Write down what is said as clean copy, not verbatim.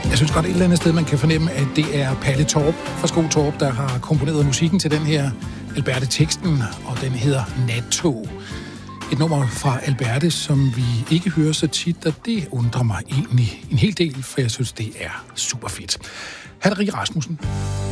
Jeg synes godt et eller andet sted, man kan fornemme, at det er Palle Torp fra Sko Torp, der har komponeret musikken til den her Alberte teksten, og den hedder Nattog. Et nummer fra Alberte, som vi ikke hører så tit, og det undrer mig egentlig en hel del, for jeg synes, det er super fedt. Hatteri Rasmussen.